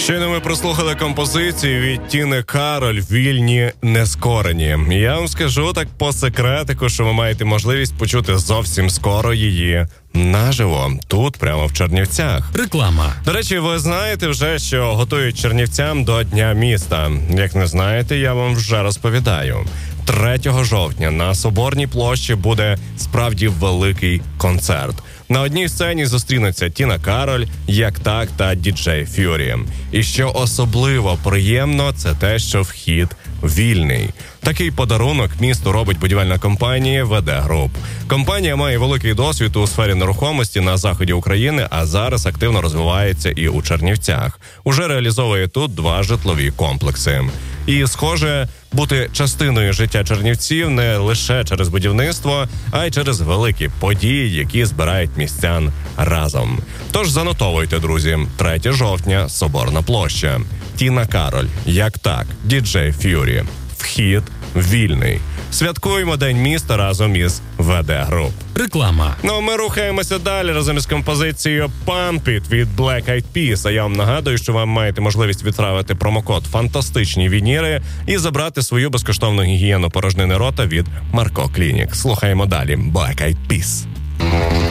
Щойно ми прослухали композицію від Тіни Кароль «Вільні нескорені». Я вам скажу так по секретику, що ви маєте можливість почути зовсім скоро її наживо, тут, прямо в Чернівцях. Реклама. До речі, ви знаєте вже, що готують чернівцям до Дня міста. Як не знаєте, я вам вже розповідаю. 3 жовтня на Соборній площі буде справді великий концерт. На одній сцені зустрінуться Тіна Кароль, Як Так та Діджей Ф'юрі. І що особливо приємно, це те, що вхід вільний. Такий подарунок місту робить будівельна компанія ВД Груп. Компанія має великий досвід у сфері нерухомості на заході України, а зараз активно розвивається і у Чернівцях. Уже реалізовує тут 2 житлові комплекси. І, схоже, бути частиною життя чернівців не лише через будівництво, а й через великі події, які збирають містян разом. Тож занотовуйте, друзі, 3 жовтня, Соборна площа. Тіна Кароль, Як Так, Діджей Ф'юрі. Вхід вільний. Святкуємо День міста разом із ВД Груп. Реклама. Ну, ми рухаємося далі разом із композицією Pump It від Black Eyed Peas. А я вам нагадую, що вам маєте можливість відправити промокод «Фантастичні вініри» і забрати свою безкоштовну гігієну порожнини рота від Марко Клінік. Слухаємо далі Black Eyed Peas.